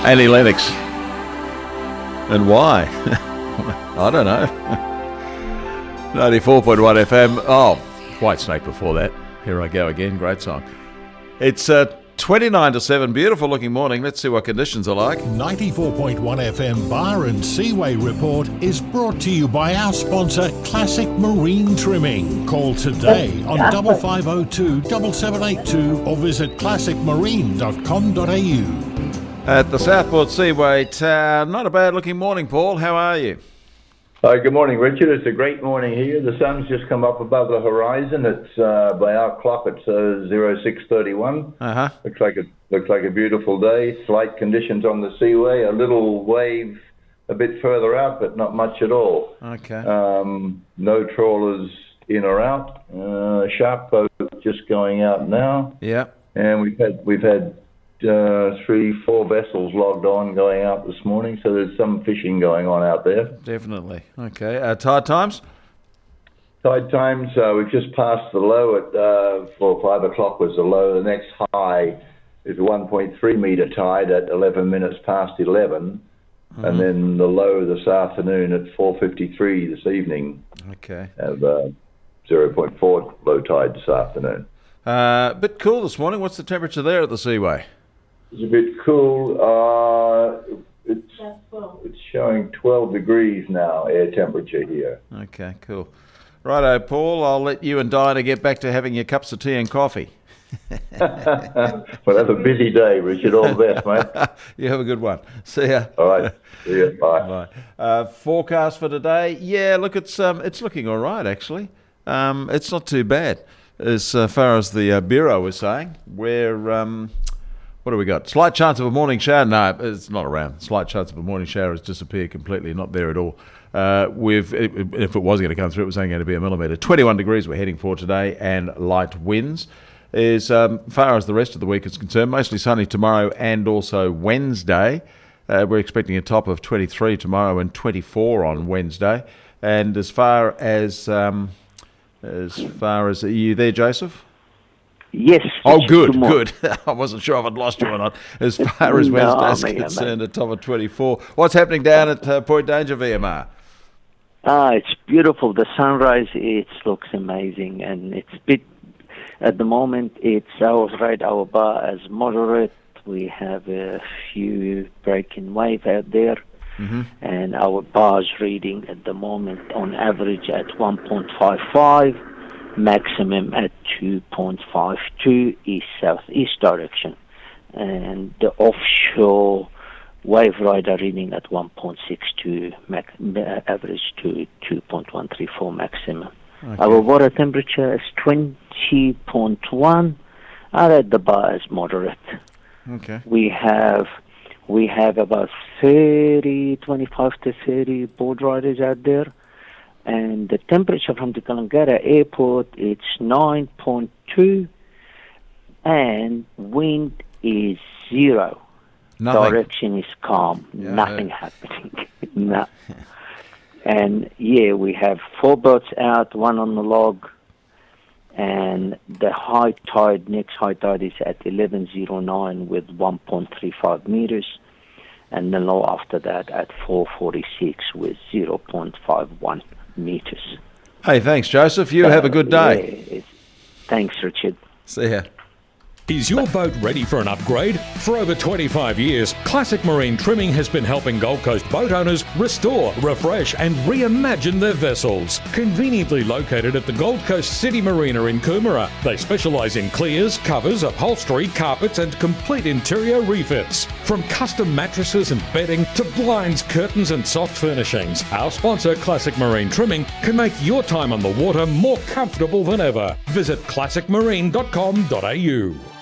Annie Lennox. And why? I don't know. 94.1 FM. Oh, Whitesnake before that. Here I go again. Great song. It's 29 to 7. Beautiful looking morning. Let's see what conditions are like. 94.1 FM Bar and Seaway Report is brought to you by our sponsor Classic Marine Trimming. Call today on 5502 7782 or visit classicmarine.com.au. At the Southport Seaway Town. Not a bad looking morning, Paul. How are you? Hi, good morning, Richard. It's a great morning here. The sun's just come up above the horizon. It's by our clock, it's 06:31. Looks like a beautiful day. Slight conditions on the seaway. A little wave a bit further out, but not much at all. Okay. No trawlers in or out. Shark boat just going out now. Yeah. And we've had 3-4 vessels logged on going out this morning, so there's some fishing going on out there. Definitely. Okay. Tide times? Tide times, we've just passed the low at 5 o'clock was the low. The next high is 1.3 metre tide at 11 minutes past 11. And then the low this afternoon at 4:53 this evening. Okay. Have 0.4 low tide this afternoon. Bit cool this morning. What's the temperature there at the Seaway? It's a bit cool. It's showing 12 degrees now, air temperature here. Okay, cool. Righto, Paul, I'll let you and Diana get back to having your cups of tea and coffee. Well, have a busy day, Richard. All the best, mate. You have a good one. See ya. All right. See ya. Bye. Bye. Forecast for today. Yeah, look, it's looking all right, actually. It's not too bad as far as the Bureau is saying. What do we got? Slight chance of a morning shower. No, it's not around. Slight chance of a morning shower has disappeared completely. Not there at all. If it was going to come through, it was only going to be a millimetre. 21 degrees we're heading for today, and light winds. As far as the rest of the week is concerned, mostly sunny tomorrow and also Wednesday. We're expecting a top of 23 tomorrow and 24 on Wednesday. And as far as are you there, Joseph? Yes. Oh, good. I wasn't sure if I'd lost you or not. As far as Wednesday's concerned, a top of 24. What's happening down at Point Danger, VMR? It's beautiful. The sunrise, it looks amazing, and it's at the moment, our bar as moderate. We have a few breaking wave out there, and our bar's reading at the moment on average at 1.55. Maximum at 2.52 east-southeast direction, and the offshore wave rider reading at 1.62 average to 2.134 maximum. Okay. Our water temperature is 20.1. I read the bar as moderate. Okay. We have about 25 to 30 board riders out there. And the temperature from the Kalangarra airport, it's 9.2, and wind is 0. Nothing. Direction is calm. Yeah, nothing happening. No. And yeah, we have 4 boats out, 1 on the log, and the high tide, next high tide is at 11:09 with 1.35 meters, and the low after that at 4:46 with 0.51 meters. Hey, thanks, Joseph. You have a good day. Yeah, thanks, Richard. See ya. Is your boat ready for an upgrade? For over 25 years, Classic Marine Trimming has been helping Gold Coast boat owners restore, refresh and reimagine their vessels. Conveniently located at the Gold Coast City Marina in Coomera, they specialise in clears, covers, upholstery, carpets and complete interior refits. From custom mattresses and bedding to blinds, curtains and soft furnishings, our sponsor Classic Marine Trimming can make your time on the water more comfortable than ever. Visit classicmarine.com.au.